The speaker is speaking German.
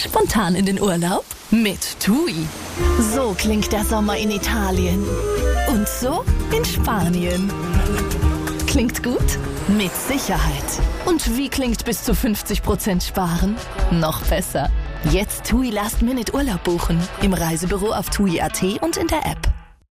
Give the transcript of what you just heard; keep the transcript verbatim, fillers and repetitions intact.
Spontan in den Urlaub? Mit TUI. So klingt der Sommer in Italien. Und so in Spanien. Klingt gut? Mit Sicherheit. Und wie klingt bis zu fünfzig Prozent sparen? Noch besser. Jetzt TUI Last Minute Urlaub buchen. Im Reisebüro auf TUI punkt at und in der App.